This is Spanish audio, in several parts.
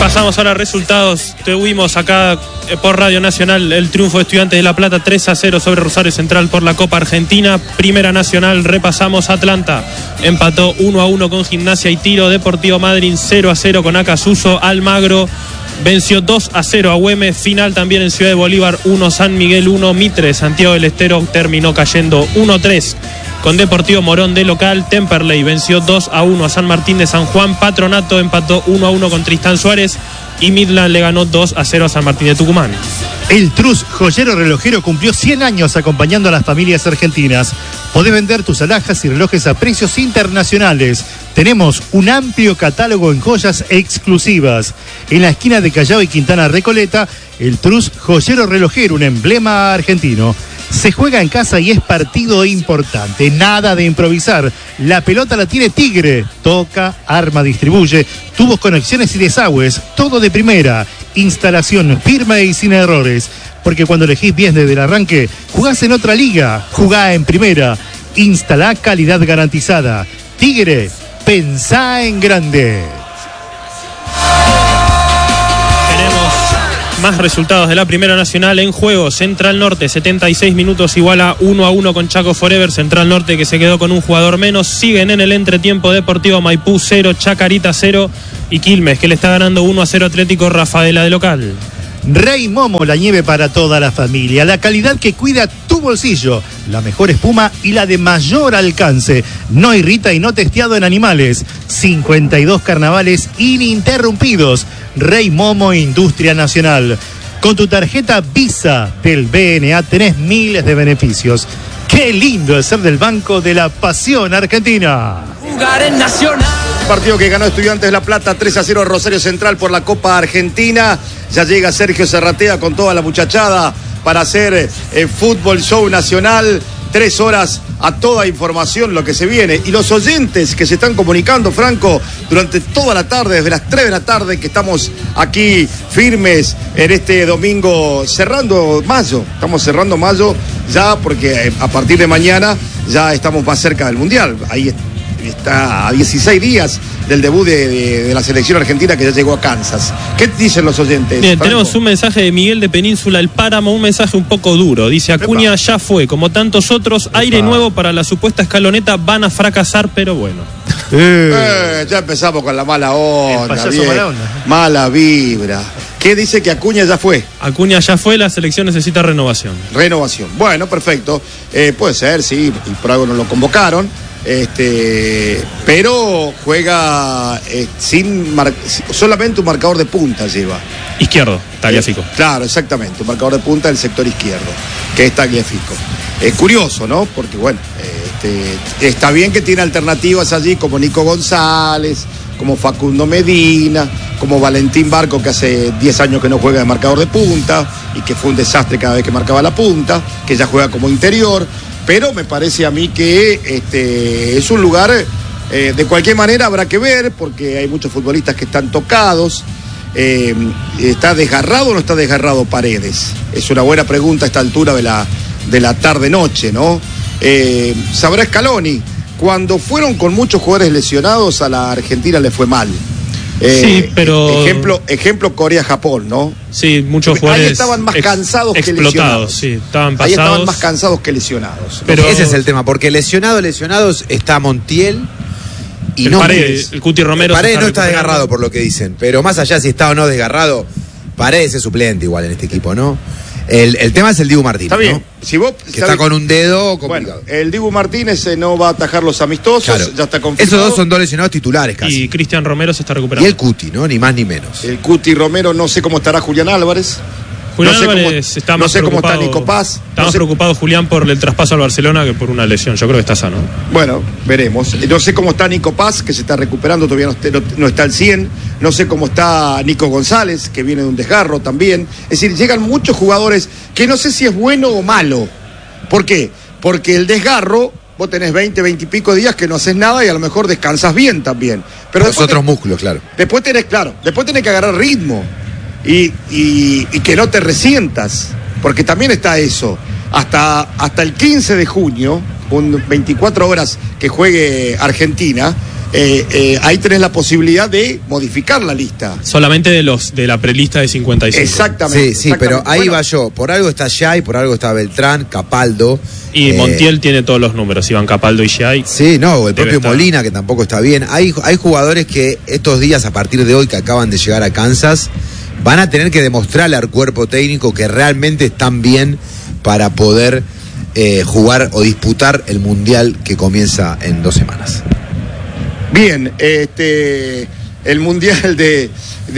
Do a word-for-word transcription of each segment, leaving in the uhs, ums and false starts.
Repasamos ahora resultados. Tuvimos acá eh, por Radio Nacional el triunfo de Estudiantes de La Plata tres a cero sobre Rosario Central por la Copa Argentina. Primera Nacional, repasamos. Atlanta empató uno a uno con Gimnasia y Tiro. Deportivo Madryn cero a cero con Acasuso. Almagro venció dos a cero a Güemes. Final también en Ciudad de Bolívar, uno San Miguel uno. Mitre, Santiago del Estero terminó cayendo uno a tres con Deportivo Morón de local. Temperley venció dos a uno a San Martín de San Juan. Patronato empató uno a uno con Tristán Suárez. Y Midland le ganó dos a cero a San Martín de Tucumán. El Trus, joyero relojero, cumplió cien años acompañando a las familias argentinas. Podés vender tus alhajas y relojes a precios internacionales. Tenemos un amplio catálogo en joyas exclusivas. En la esquina de Callao y Quintana Recoleta, el Trus, joyero relojero, un emblema argentino. Se juega en casa y es partido importante. Nada de improvisar. La pelota la tiene Tigre. Toca, arma, distribuye. Tubos, conexiones y desagües. Todo de primera. Instalación firme y sin errores. Porque cuando elegís bien desde el arranque, jugás en otra liga. Jugá en primera. Instalá calidad garantizada. Tigre, pensá en grande. Más resultados de la Primera Nacional en juego. Central Norte, setenta y seis minutos, iguala uno a uno con Chaco Forever. Central Norte, que se quedó con un jugador menos. Siguen en el entretiempo. Deportivo Maipú cero, Chacarita cero. Y Quilmes, que le está ganando uno a cero Atlético Rafaela de local. Rey Momo, la nieve para toda la familia. La calidad que cuida tu bolsillo. La mejor espuma y la de mayor alcance. No irrita y no testeado en animales. cincuenta y dos carnavales ininterrumpidos. Rey Momo, Industria Nacional. Con tu tarjeta Visa del B N A tenés miles de beneficios. Qué lindo es ser del Banco de la Pasión Argentina. Jugar en Nacional. Partido que ganó Estudiantes de La Plata tres a cero a Rosario Central por la Copa Argentina. Ya llega Sergio Serratea con toda la muchachada para hacer eh, fútbol show nacional. Tres horas a toda información, lo que se viene. Y los oyentes que se están comunicando, Franco, durante toda la tarde, desde las tres de la tarde, que estamos aquí firmes en este domingo, cerrando mayo. Estamos cerrando mayo ya porque a partir de mañana ya estamos más cerca del Mundial. Ahí está a dieciséis días del debut de, de, de la selección argentina, que ya llegó a Kansas. ¿Qué dicen los oyentes? Bien, tenemos un mensaje de Miguel de Península El Páramo, un mensaje un poco duro. Dice: Acuña ya fue, como tantos otros. Epa. Aire nuevo para la supuesta escaloneta. Van a fracasar, pero bueno. Eh, eh, ya empezamos con la mala onda, mala onda. Mala vibra. ¿Qué dice que Acuña ya fue? Acuña ya fue, la selección necesita renovación. Renovación. Bueno, perfecto. Eh, puede ser, sí, y por algo no lo convocaron. Este, pero juega eh, sin mar, solamente un marcador de punta lleva. Izquierdo, Tagliafico. Eh, claro, exactamente, un marcador de punta del sector izquierdo, que es Tagliafico. Es curioso, ¿no? Porque bueno, este, está bien que tiene alternativas allí como Nico González, como Facundo Medina, como Valentín Barco, que hace diez años que no juega de marcador de punta y que fue un desastre cada vez que marcaba la punta, que ya juega como interior. Pero me parece a mí que este, es un lugar, eh, de cualquier manera habrá que ver, porque hay muchos futbolistas que están tocados. Eh, ¿Está desgarrado o no está desgarrado Paredes? Es una buena pregunta a esta altura de la, de la tarde-noche, ¿no? Eh, sabrá Scaloni, cuando fueron con muchos jugadores lesionados, a la Argentina le fue mal. Eh, sí, pero... Ejemplo, ejemplo Corea-Japón, ¿no? Sí, muchos jugadores... Ahí estaban más ex, cansados que lesionados. Sí, estaban pasados. Ahí estaban más cansados que lesionados. Pero ese es el tema, porque lesionados, lesionados está Montiel y el no... Paredes, el Cuti Romero... Paredes está no está desgarrado por lo que dicen, pero más allá si está o no desgarrado, Paredes es suplente igual en este equipo, ¿no? El, el tema es el Dibu Martínez, está bien. ¿no? Si vos, que está con un dedo complicado. Bueno, el Dibu Martínez eh, no va a atajar los amistosos, claro. Ya está confirmado. Esos dos son dos lesionados titulares casi. Y Cristian Romero se está recuperando. Y el Cuti, ¿no? Ni más ni menos. El Cuti Romero, no sé cómo estará Julián Álvarez. Julián no sé Álvarez cómo, está no más sé cómo está preocupado. Nico Paz. Está no más sé... preocupado Julián por el traspaso al Barcelona que por una lesión. Yo creo que está sano. Bueno, veremos. No sé cómo está Nico Paz, que se está recuperando, todavía no, no, no está al cien. No sé cómo está Nico González, que viene de un desgarro también. Es decir, llegan muchos jugadores que no sé si es bueno o malo. ¿Por qué? Porque el desgarro, vos tenés veinte, veinte y pico días que no haces nada y a lo mejor descansas bien también. Pero los otros te... músculos, claro. Después tenés, claro, después tenés que agarrar ritmo y, y, y que no te resientas, porque también está eso. Hasta, hasta el quince de junio, con veinticuatro horas que juegue Argentina, eh, eh, ahí tenés la posibilidad de modificar la lista. Solamente de los de la prelista de cincuenta y cinco. Exactamente. Sí, sí, exactamente. pero ahí Bueno, va yo. Por algo está Yay, por algo está Beltrán, Capaldo. Y eh, Montiel tiene todos los números, Iván Capaldo y Giai. Sí, no, el Debe propio estar. Molina, que tampoco está bien. Hay, hay jugadores que estos días, a partir de hoy, que acaban de llegar a Kansas, van a tener que demostrarle al cuerpo técnico que realmente están bien para poder eh, jugar o disputar el Mundial que comienza en dos semanas. Bien, este, el Mundial de,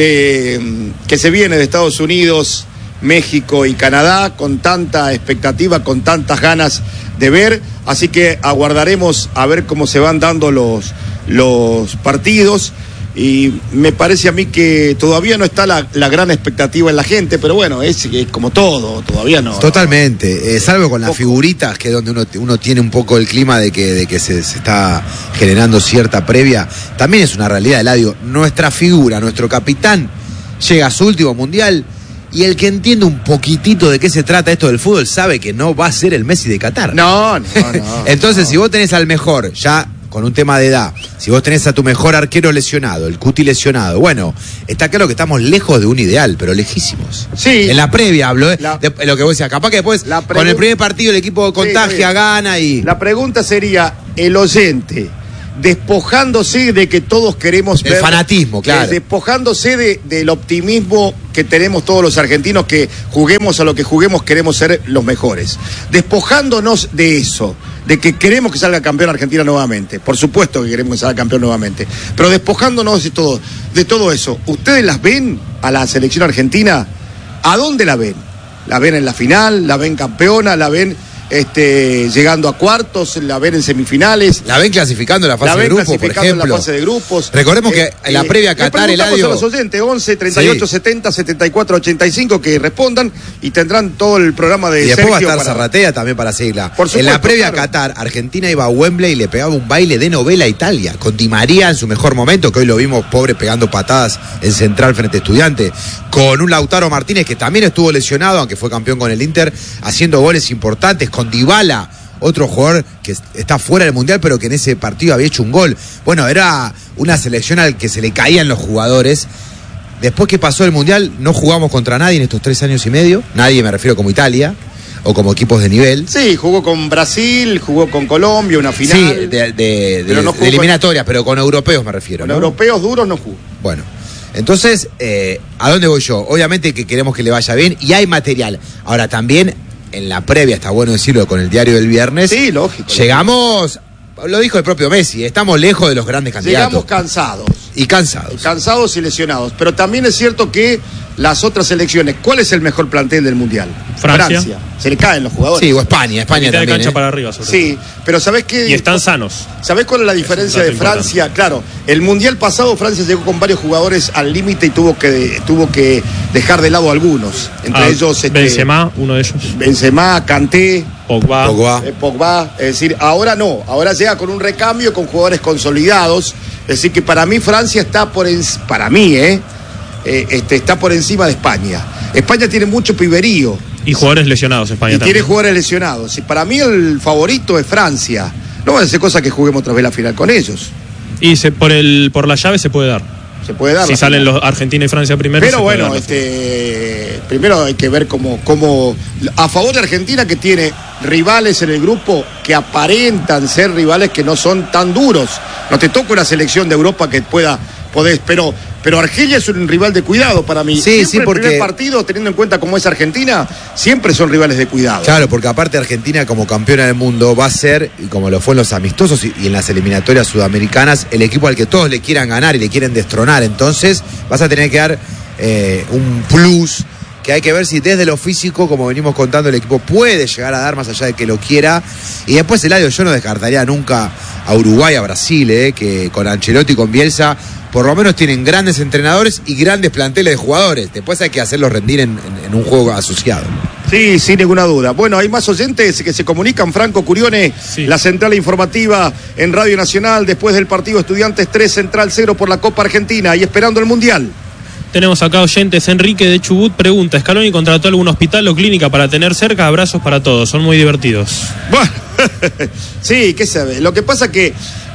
de que se viene de Estados Unidos, México y Canadá, con tanta expectativa, con tantas ganas de ver, así que aguardaremos a ver cómo se van dando los, los partidos. Y me parece a mí que todavía no está la, la gran expectativa en la gente, pero bueno, es, es como todo, todavía no. Totalmente, eh, salvo con las figuritas, que es donde uno, uno tiene un poco el clima de que, de que se, se está generando cierta previa. También es una realidad, Eladio. Nuestra figura, nuestro capitán, llega a su último mundial, y el que entiende un poquitito de qué se trata esto del fútbol sabe que no va a ser el Messi de Qatar. No, no, no. Entonces, no. si vos tenés al mejor, ya con un tema de edad, si vos tenés a tu mejor arquero lesionado, el Cuti lesionado, bueno, está claro que estamos lejos de un ideal, pero lejísimos. Sí. En la previa hablo, ¿eh? La- de, de lo que vos decías, capaz que después, La con el pregu- primer partido, el equipo contagia, Sí, gana y... La pregunta sería, el oyente, despojándose de que todos queremos El ver... fanatismo, claro. eh, despojándose de, del optimismo que tenemos todos los argentinos, que juguemos a lo que juguemos, queremos ser los mejores. Despojándonos de eso, de que queremos que salga campeón Argentina nuevamente. Por supuesto que queremos que salga campeón nuevamente. Pero despojándonos de todo, de todo eso, ¿ustedes las ven a la selección argentina? ¿A dónde la ven? ¿La ven en la final? ¿La ven campeona? ¿La ven este, llegando a cuartos? ¿La ven en semifinales? La ven clasificando en la fase La de ven grupos, por clasificando en la ejemplo. fase de grupos. Recordemos que en la previa a Qatar, le preguntamos Eladio- a los oyentes, once, treinta y ocho, Sí. setenta, setenta y cuatro, ochenta y cinco, que respondan y tendrán todo el programa de Y después va a Sergio estar para- Zarratea también para seguirla. Por en la supuesto, previa a claro. Qatar, Argentina iba a Wembley y le pegaba un baile de novela a Italia, con Di María en su mejor momento, que hoy lo vimos pobre pegando patadas en Central frente a Estudiantes, con un Lautaro Martínez que también estuvo lesionado, aunque fue campeón con el Inter, haciendo goles importantes, con Dybala, otro jugador que está fuera del Mundial, pero que en ese partido había hecho un gol. Bueno, era una selección al que se le caían los jugadores. Después que pasó el Mundial, no jugamos contra nadie en estos tres años y medio. Nadie, me refiero como Italia, o como equipos de nivel. Sí, jugó con Brasil, jugó con Colombia, una final. Sí, de, de- de- Pero no jugó de eliminatorias, pero con europeos me refiero. Con ¿no? europeos duros no jugó. Bueno, entonces, eh, ¿a dónde voy yo? Obviamente que queremos que le vaya bien y hay material. Ahora, también, en la previa, está bueno decirlo con el diario del viernes, Sí, lógico. llegamos, lo dijo el propio Messi, estamos lejos de los grandes candidatos. Llegamos cansados. Y cansados. Cansados y lesionados. Pero también es cierto que las otras selecciones, ¿cuál es el mejor plantel del Mundial? Francia. Se le caen los jugadores. Sí, o España, España Mitad de también. cancha ¿eh? para arriba, sobre Sí, pero ¿sabés qué? todo. Y están sanos. ¿Sabés cuál es la diferencia un de dato Francia? Claro, el Mundial pasado Francia llegó con varios jugadores al límite y tuvo que, tuvo que dejar de lado a algunos. Entre Ah, ellos este, Benzema, uno de ellos. Benzema, Kanté, Pogba. Pogba. eh, Pogba. Es decir, ahora no, ahora llega con un recambio, con jugadores consolidados. Es decir, que para mí Francia está por encima, para mí, ¿eh? Eh, este, está por encima de España. España tiene mucho piberío Y jugadores lesionados, España y también. tiene jugadores lesionados. Y para mí el favorito es Francia. No va a ser cosa que juguemos otra vez la final con ellos. Y se, por, el, por la llave se puede dar. Se puede dar. Si la salen final. los Argentina y Francia primero. Pero se puede bueno, dar. este, primero hay que ver cómo, cómo. A favor de Argentina, que tiene rivales en el grupo que aparentan ser rivales que no son tan duros. No te toca una selección de Europa que pueda. Podés, pero, pero Argelia es un rival de cuidado para mí. Sí, siempre sí, el porque- primer partido, teniendo en cuenta cómo es Argentina, siempre son rivales de cuidado. Claro, porque aparte Argentina como campeona del mundo va a ser, y como lo fue en los amistosos y, y en las eliminatorias sudamericanas, el equipo al que todos le quieran ganar y le quieren destronar. Entonces vas a tener que dar eh, un plus que hay que ver si desde lo físico, como venimos contando, el equipo puede llegar a dar más allá de que lo quiera. Y después, Eladio, yo no descartaría nunca a Uruguay, a Brasil, eh, que con Ancelotti y con Bielsa por lo menos tienen grandes entrenadores y grandes planteles de jugadores. Después hay que hacerlos rendir en, en- en un juego asociado. Sí, sin ninguna duda. Bueno, hay más oyentes que se comunican. Franco Curione, Sí. la central informativa en Radio Nacional, después del partido Estudiantes tres, Central cero por la Copa Argentina y esperando el Mundial. Tenemos acá oyentes. Enrique de Chubut pregunta: ¿Scaloni contrató algún hospital o clínica para tener cerca? Abrazos para todos, son muy divertidos. Bueno, sí, qué sabe. Lo que pasa que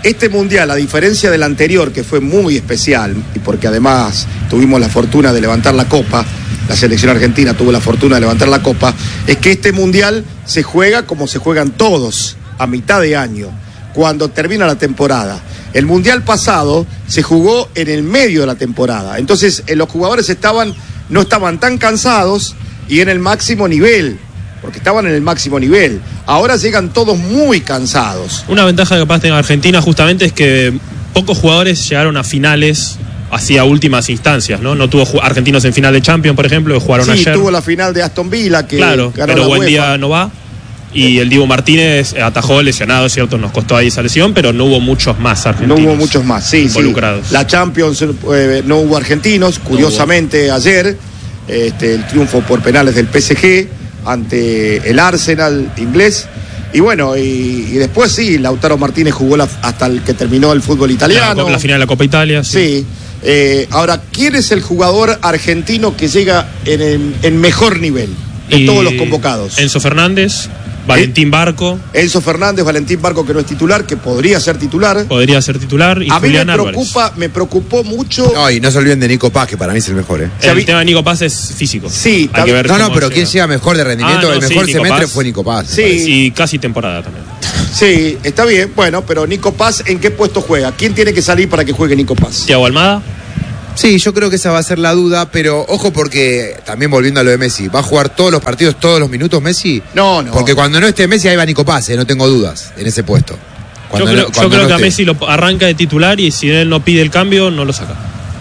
Este mundial, a diferencia del anterior, que fue muy especial, y porque además tuvimos la fortuna de levantar la copa, la selección argentina tuvo la fortuna de levantar la copa, es que este mundial se juega como se juegan todos, a mitad de año, cuando termina la temporada. El mundial pasado se jugó en el medio de la temporada, entonces eh, los jugadores estaban, no estaban tan cansados y en el máximo nivel, porque estaban en el máximo nivel. Ahora llegan todos muy cansados. Una ventaja que capaz tenga Argentina justamente es que pocos jugadores llegaron a finales hacia últimas instancias, ¿no? No tuvo argentinos en final de Champions, por ejemplo, que jugaron sí, ayer. Sí, tuvo la final de Aston Villa, que claro, ganó pero la buen UEFA. día no va. Y el Dibu Martínez atajó lesionado, ¿cierto? Nos costó ahí esa lesión, pero no hubo muchos más argentinos. No hubo muchos más, sí, involucrados. Sí. La Champions eh, no hubo argentinos, curiosamente no hubo. Ayer, este, el triunfo por penales del P S G ante el Arsenal inglés. Y bueno, y, y después sí, Lautaro Martínez jugó la, hasta el que terminó el fútbol italiano. La, la final de la Copa Italia. Sí. sí. Eh, ahora, ¿quién es el jugador argentino que llega en, en, en mejor nivel de y todos los convocados? Enzo Fernández, Valentín Barco. Enzo Fernández, Valentín Barco, que no es titular, que podría ser titular. Podría ser titular. Y a Julián mí me preocupa, Álvarez. me preocupó mucho. No, y no se olviden de Nico Paz, que para mí es el mejor, ¿eh? El habí... tema de Nico Paz es físico. Sí, hay que ver no, no, pero llega. quién llega mejor de rendimiento, ah, no, el mejor sí, semestre fue Nico Paz. Sí. Y casi temporada también. Sí, está bien, bueno, pero Nico Paz, ¿en qué puesto juega? ¿Quién tiene que salir para que juegue Nico Paz? Thiago Almada. Sí, yo creo que esa va a ser la duda, pero ojo porque, también volviendo a lo de Messi, ¿va a jugar todos los partidos, todos los minutos Messi? No, no. Porque cuando no esté Messi, ahí va Nico Paz, eh, no tengo dudas en ese puesto. Cuando yo creo, no, yo creo no que esté. A Messi lo arranca de titular y si él no pide el cambio, no lo saca.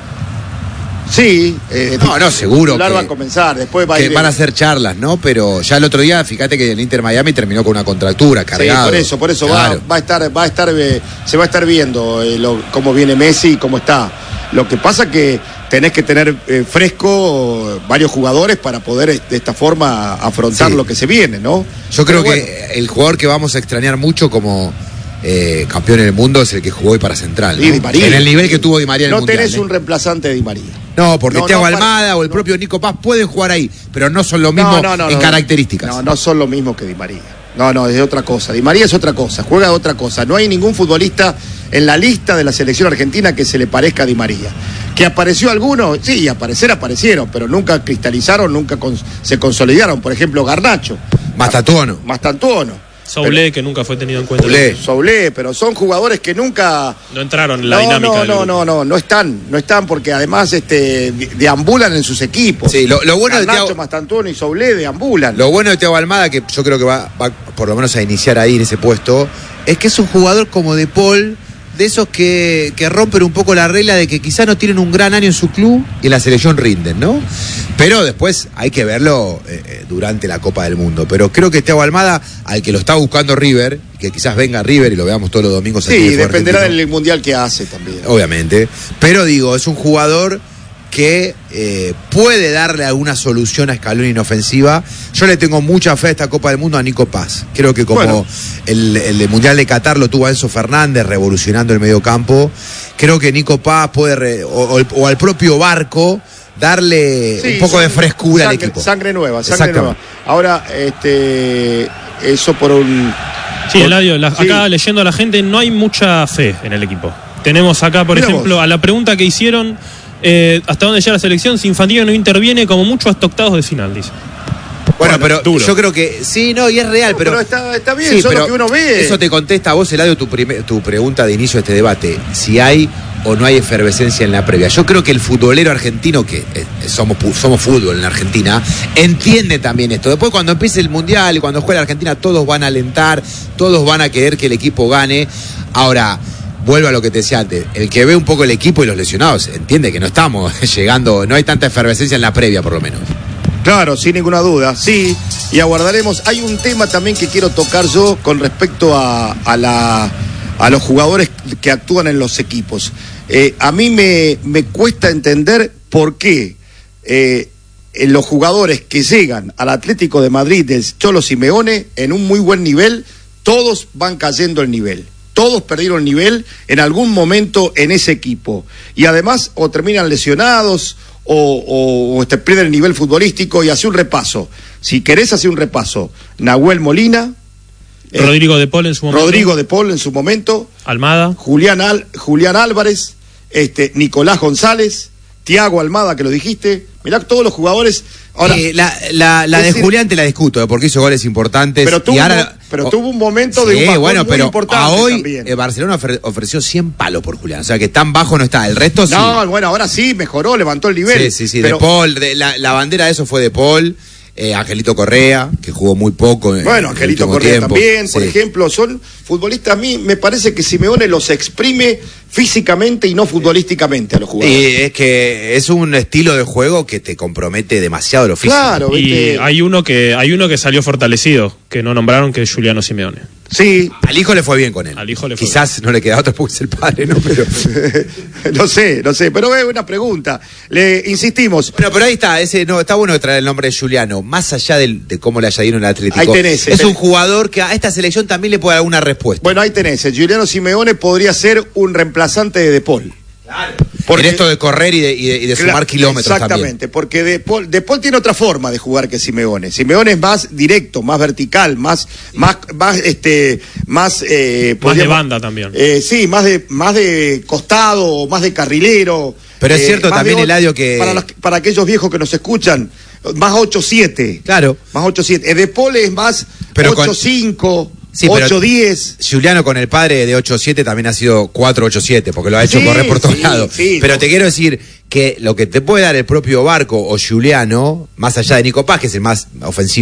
Sí. Eh, no, no, seguro que... va a comenzar, después va a que ir... van a hacer charlas, ¿no? Pero ya el otro día, fíjate que el Inter Miami terminó con una contractura, cargado. Sí, por eso, por eso claro. va, va a estar, va a estar, eh, se va a estar viendo eh, lo, cómo viene Messi y cómo está. Lo que pasa que tenés que tener eh, fresco varios jugadores para poder eh, de esta forma afrontar sí. lo que se viene, ¿no? Yo creo Pero que bueno. el jugador que vamos a extrañar mucho como eh, campeón en el mundo es el que jugó hoy para Central, ¿no? Di María. En el nivel que tuvo Di María en no el Mundial. No tenés ¿eh? un reemplazante de Di María. No, porque no, Thiago no, Almada para, o el no. propio Nico Paz pueden jugar ahí, pero no son lo mismo no, no, no, en no, características. No, no son lo mismo que Di María. No, no, es otra cosa. Di María es otra cosa, juega otra cosa. No hay ningún futbolista en la lista de la selección argentina que se le parezca a Di María. ¿Que apareció alguno? Sí, aparecer aparecieron, pero nunca cristalizaron, nunca cons- se consolidaron. Por ejemplo, Garnacho. Mastantuono. Mastantuono. Soulé, que nunca fue tenido en cuenta. Soulé. Soulé, pero son jugadores que nunca... No entraron en la no, dinámica. No, del no, grupo. no, no, no están, no están porque además este, deambulan en sus equipos. Sí, lo, lo bueno Garnacho, de Thiago... Mastantuono y Soulé deambulan. Lo bueno de Thiago Almada, que yo creo que va, va por lo menos a iniciar ahí en ese puesto, es que es un jugador como De Paul, de esos que, que rompen un poco la regla de que quizás no tienen un gran año en su club y en la selección rinden, ¿no? Pero después hay que verlo eh, durante la Copa del Mundo. Pero creo que Thiago Almada, al que lo está buscando River, que quizás venga River y lo veamos todos los domingos. Sí, dependerá del mundial que hace también. Obviamente. Pero digo, es un jugador que eh, puede darle alguna solución a Scaloni en ofensiva. Yo le tengo mucha fe a esta Copa del Mundo a Nico Paz. Creo que como bueno. el, el Mundial de Qatar lo tuvo a Enzo Fernández revolucionando el mediocampo, creo que Nico Paz puede, re, o, o al propio Barco, darle sí, un poco de frescura sangre, al equipo. Sangre nueva, sangre nueva. Ahora, este, eso por un... Sí, Eladio, la, sí. acá leyendo a la gente, no hay mucha fe en el equipo. Tenemos acá, por Mira ejemplo, vos. a la pregunta que hicieron... Eh, hasta dónde llega la selección, si Infantino no interviene, como mucho hasta octavos de final, dice. Bueno, bueno pero duro. Yo creo que sí, no, y es real, no, pero, pero está, está bien, sí, eso es lo que uno ve. Eso te contesta a vos, Eladio, tu, primer, tu pregunta de inicio de este debate, si hay o no hay efervescencia en la previa. Yo creo que el futbolero argentino, que eh, somos, somos fútbol en la Argentina, entiende también esto. Después cuando empiece el Mundial y cuando juegue la Argentina, todos van a alentar, todos van a querer que el equipo gane. Ahora... Vuelvo a lo que te decía antes, el que ve un poco el equipo y los lesionados entiende que no estamos llegando, no hay tanta efervescencia en la previa por lo menos. Claro, sin ninguna duda, sí, y aguardaremos. Hay un tema también que quiero tocar yo con respecto a, a, la, a los jugadores que actúan en los equipos. Eh, a mí me, me cuesta entender por qué eh, los jugadores que llegan al Atlético de Madrid del Cholo Simeone en un muy buen nivel, todos van cayendo el nivel. Todos perdieron el nivel en algún momento en ese equipo. Y además o terminan lesionados o, o, o este, pierden el nivel futbolístico. Y hace un repaso. Si querés hacer un repaso, Nahuel Molina, Eh, Rodrigo de Paul en su momento. Rodrigo de Paul en su momento. Almada. Julián, Al, Julián Álvarez, este, Nicolás González, Tiago Almada, que lo dijiste. Mirá todos los jugadores. Ahora, eh, la la, la de decir, Julián te la discuto, eh, porque hizo goles importantes. Pero tuvo, y ahora, pero oh, tuvo un momento sí, de un bajón bueno, muy pero importante a hoy también. eh, Barcelona ofre, ofreció cien palos por Julián. O sea que tan bajo no está. El resto sí. No, bueno, ahora sí, mejoró, levantó el nivel. Sí, sí, sí. Pero, de Paul, de, la, la bandera de eso fue de Paul. Eh, Angelito Correa, que jugó muy poco. En, bueno, en Angelito el último Correa tiempo. también, por Sí. ejemplo, son futbolistas. A mí me parece que Simeone los exprime físicamente y no futbolísticamente a los jugadores. Y es que es un estilo de juego que te compromete demasiado lo físico. Claro, Y ¿viste? hay uno que hay uno que salió fortalecido, que no nombraron, que es Juliano Simeone. Sí, Al hijo le fue bien con él. Al hijo le fue Quizás no le queda otro porque es el padre, ¿no? Pero. no sé, no sé, pero es una pregunta. Le insistimos. Bueno, pero ahí está, ese no, está bueno traer el nombre de Juliano, más allá del, de cómo le haya ido en el Atlético. Ahí tenés, es tenés. un jugador que a esta selección también le puede dar una respuesta. Bueno, ahí tenés. El Juliano Simeone podría ser un reemplazante de De Paul. Claro. Porque- En esto de correr y de, y de, y de Claro, sumar kilómetros exactamente, también. porque De Paul, De Paul tiene otra forma de jugar que Simeone. Simeone es más directo, más vertical, más, más, más, este, más, eh, Más de podríamos- banda también. Eh, sí, más de, más de costado, más de carrilero. Pero es cierto más también, de o- Eladio, que- Para, los- para aquellos viejos que nos escuchan, más ocho siete. Claro. Más ocho siete. Eh, De Paul es más Pero con- ocho cinco, Sí, pero- ocho diez. Juliano con el padre de ocho siete también ha sido cuatro ocho siete, porque lo ha hecho Sí, correr por todos sí, lados. sí, Pero no. te quiero decir que lo que te puede dar el propio Barco o Juliano, más allá de Nico Paz, que es el más ofensivo